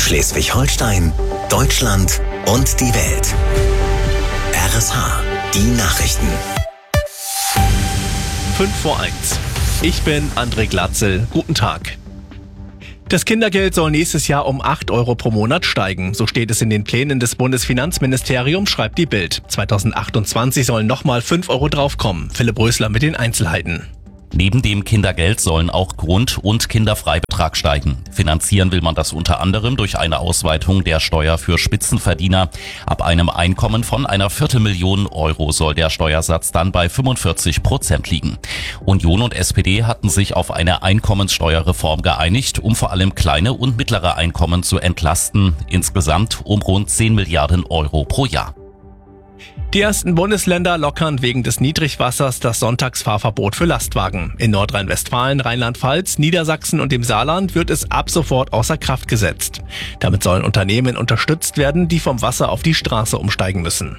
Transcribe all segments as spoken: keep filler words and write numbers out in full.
Schleswig-Holstein, Deutschland und die Welt. R S H, die Nachrichten. fünf vor eins. Ich bin André Glatzel. Guten Tag. Das Kindergeld soll nächstes Jahr um acht Euro pro Monat steigen. So steht es in den Plänen des Bundesfinanzministeriums, schreibt die Bild. zweitausendachtundzwanzig sollen nochmal fünf Euro draufkommen. Philipp Rösler mit den Einzelheiten. Neben dem Kindergeld sollen auch Grund- und Kinderfreibetrag steigen. Finanzieren will man das unter anderem durch eine Ausweitung der Steuer für Spitzenverdiener. Ab einem Einkommen von einer Viertelmillion Euro soll der Steuersatz dann bei fünfundvierzig Prozent liegen. Union und S P D hatten sich auf eine Einkommenssteuerreform geeinigt, um vor allem kleine und mittlere Einkommen zu entlasten. Insgesamt um rund zehn Milliarden Euro pro Jahr. Die ersten Bundesländer lockern wegen des Niedrigwassers das Sonntagsfahrverbot für Lastwagen. In Nordrhein-Westfalen, Rheinland-Pfalz, Niedersachsen und dem Saarland wird es ab sofort außer Kraft gesetzt. Damit sollen Unternehmen unterstützt werden, die vom Wasser auf die Straße umsteigen müssen.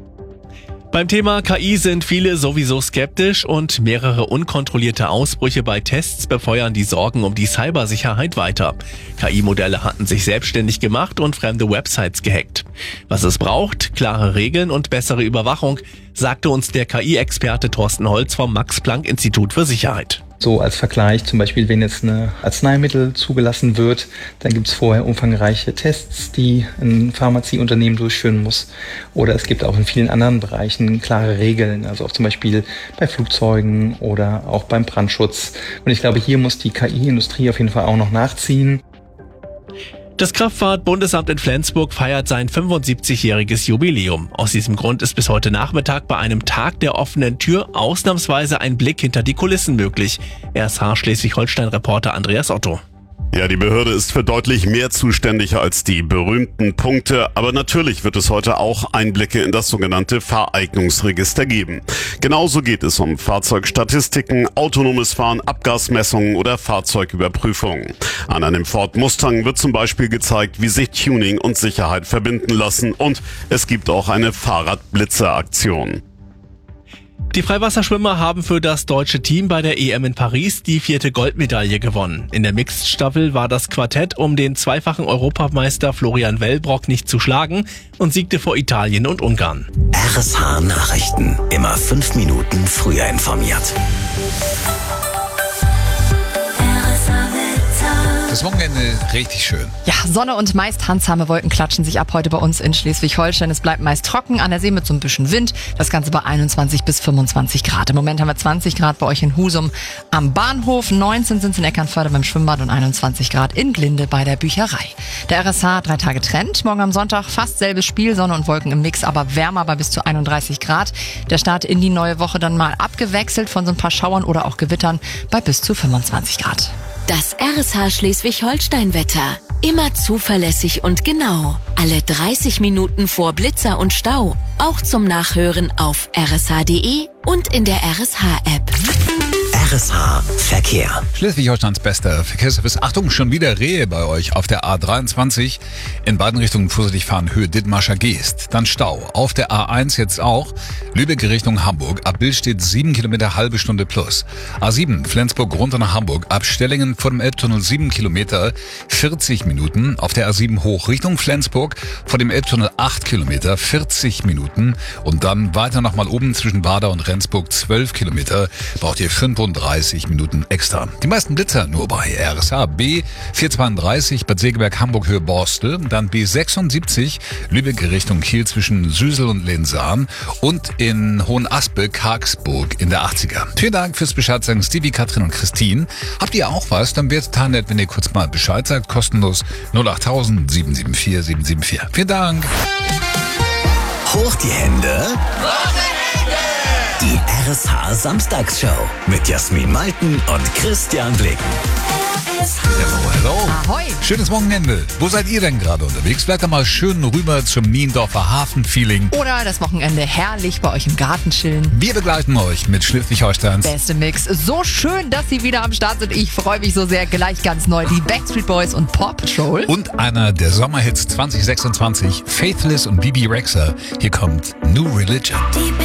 Beim Thema K I sind viele sowieso skeptisch und mehrere unkontrollierte Ausbrüche bei Tests befeuern die Sorgen um die Cybersicherheit weiter. K I-Modelle hatten sich selbstständig gemacht und fremde Websites gehackt. Was es braucht, klare Regeln und bessere Überwachung, sagte uns der K I-Experte Thorsten Holz vom Max-Planck-Institut für Sicherheit. So als Vergleich, zum Beispiel, wenn jetzt ein Arzneimittel zugelassen wird, dann gibt es vorher umfangreiche Tests, die ein Pharmazieunternehmen durchführen muss. Oder es gibt auch in vielen anderen Bereichen klare Regeln, also auch zum Beispiel bei Flugzeugen oder auch beim Brandschutz. Und ich glaube, hier muss die K I-Industrie auf jeden Fall auch noch nachziehen. Das Kraftfahrt-Bundesamt in Flensburg feiert sein fünfundsiebzigjähriges Jubiläum. Aus diesem Grund ist bis heute Nachmittag bei einem Tag der offenen Tür ausnahmsweise ein Blick hinter die Kulissen möglich. R S H Schleswig-Holstein-Reporter Andreas Otto. Ja, die Behörde ist für deutlich mehr zuständig als die berühmten Punkte, aber natürlich wird es heute auch Einblicke in das sogenannte Fahreignungsregister geben. Genauso geht es um Fahrzeugstatistiken, autonomes Fahren, Abgasmessungen oder Fahrzeugüberprüfungen. An einem Ford Mustang wird zum Beispiel gezeigt, wie sich Tuning und Sicherheit verbinden lassen, und es gibt auch eine Fahrradblitzer-Aktion. Die Freiwasserschwimmer haben für das deutsche Team bei der E M in Paris die vierte Goldmedaille gewonnen. In der Mixed-Staffel war das Quartett um den zweifachen Europameister Florian Wellbrock nicht zu schlagen und siegte vor Italien und Ungarn. R S H Nachrichten, immer fünf Minuten früher informiert. Das Wochenende richtig schön. Ja, Sonne und meist handsame Wolken klatschen sich ab heute bei uns in Schleswig-Holstein. Es bleibt meist trocken, an der See mit so ein bisschen Wind. Das Ganze bei einundzwanzig bis fünfundzwanzig Grad. Im Moment haben wir zwanzig Grad bei euch in Husum am Bahnhof, neunzehn sind es in Eckernförde beim Schwimmbad und einundzwanzig Grad in Glinde bei der Bücherei. Der R S H drei Tage Trend. Morgen am Sonntag fast selbes Spiel, Sonne und Wolken im Mix, aber wärmer bei bis zu einunddreißig Grad. Der Start in die neue Woche dann mal abgewechselt von so ein paar Schauern oder auch Gewittern bei bis zu fünfundzwanzig Grad. Das R S H Schleswig-Holstein-Wetter. Immer zuverlässig und genau. Alle dreißig Minuten vor Blitzer und Stau. Auch zum Nachhören auf r s h punkt d e und in der R S H-App. R S H Verkehr. Schleswig-Holsteins bester Verkehrsservice. Achtung, schon wieder Rehe bei euch auf der A dreiundzwanzig. In beiden Richtungen vorsichtig fahren, Höhe Dithmarscher Geest. Dann Stau. Auf der A eins jetzt auch. Lübeck Richtung Hamburg. Ab Billstedt sieben Kilometer, halbe Stunde plus. A sieben, Flensburg runter nach Hamburg. Ab Stellingen vor dem Elbtunnel sieben Kilometer, vierzig Minuten. Auf der A sieben hoch Richtung Flensburg. Vor dem Elbtunnel acht Kilometer, vierzig Minuten. Und dann weiter nochmal oben zwischen Bader und Rendsburg zwölf Kilometer. Braucht ihr fünfunddreißig Minuten extra. Die meisten Blitzer nur bei R S H. B vierhundertzweiunddreißig, Bad Segeberg, Hamburg, Höhe Borstel. Dann B sechsundsiebzig, Lübeck Richtung Kiel zwischen Süsel und Lensahn. Und in Hohenaspe, Kargsburg in der achtziger. Vielen Dank fürs Bescheid sagen, Stevie, Katrin und Christine. Habt ihr auch was? Dann wäre es total nett, wenn ihr kurz mal Bescheid sagt. Kostenlos null acht null null sieben sieben vier sieben sieben vier. Vielen Dank. Hoch die Hände. Die R S H Samstagsshow mit Jasmin Malten und Christian Blick. Hello, hello. Ahoi. Schönes Wochenende. Wo seid ihr denn gerade unterwegs? Vielleicht einmal schön rüber zum Niendorfer Hafen-Feeling. Oder das Wochenende herrlich bei euch im Garten chillen. Wir begleiten euch mit Schleswig-Holsteins Beste Mix. So schön, dass sie wieder am Start sind. Ich freue mich so sehr. Gleich ganz neu die Backstreet Boys und Paw Patrol. Und einer der Sommerhits zwanzig sechsundzwanzig, Faithless und Bibi Rexha. Hier kommt New Religion.